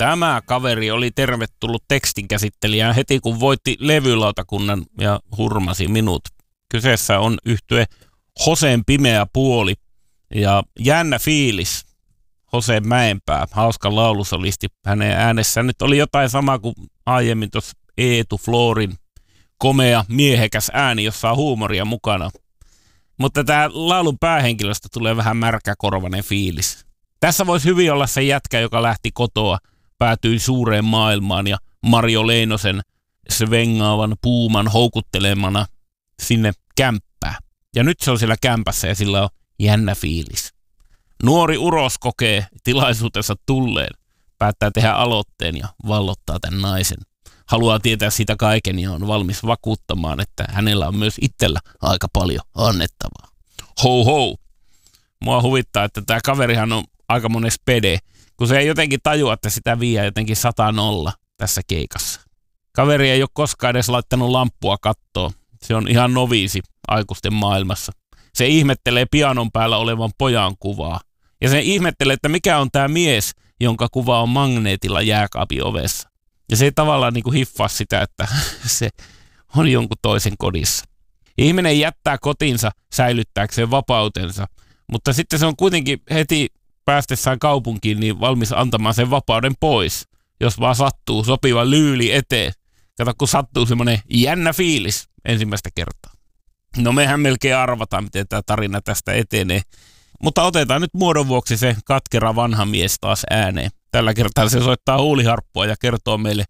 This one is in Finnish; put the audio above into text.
Tämä kaveri oli tervetullut tekstinkäsittelijään heti kun voitti levylautakunnan ja hurmasi minut. Kyseessä on yhtye Joseen pimeä puoli ja jännä fiilis. Jose Mäenpää, hauska laulusolisti. Hänen äänessään nyt oli jotain samaa kuin aiemmin tuossa Eetu Florin komea miehekäs ääni, jossa on huumoria mukana. Mutta tämä laulun päähenkilöstä tulee vähän märkäkorvainen fiilis. Tässä voisi hyvin olla se jätkä, joka lähti kotoa, päätyi suureen maailmaan ja Marjo Leinosen svengaavan puuman houkuttelemana sinne kämppää. Ja nyt se on siellä kämpässä ja sillä on jännä fiilis. Nuori uros kokee tilaisuutensa tulleen, päättää tehdä aloitteen ja vallottaa tämän naisen. Haluaa tietää siitä kaiken ja on valmis vakuuttamaan, että hänellä on myös itsellä aika paljon annettavaa. Ho ho! Mua huvittaa, että tämä kaverihan on aika monen spede, kun se ei jotenkin tajua, että sitä vie jotenkin 100-0 tässä keikassa. Kaveri ei ole koskaan edes laittanut lamppua kattoon. Se on ihan noviisi aikuisten maailmassa. Se ihmettelee pianon päällä olevan pojan kuvaa. Ja se ihmettelee, että mikä on tämä mies, jonka kuva on magneetilla jääkaapin ovessa. Ja se ei tavallaan niin kuin hiffaa sitä, että se on jonkun toisen kodissa. Ihminen jättää kotinsa säilyttääkseen vapautensa, mutta sitten se on kuitenkin heti päästessään kaupunkiin niin valmis antamaan sen vapauden pois, jos vaan sattuu sopiva lyyli eteen. Kato, kun sattuu semmoinen jännä fiilis ensimmäistä kertaa. No mehän melkein arvataan, miten tämä tarina tästä etenee. Mutta otetaan nyt muodon vuoksi se katkera vanha mies taas ääneen. Tällä kertaa se soittaa huuliharppua ja kertoo meille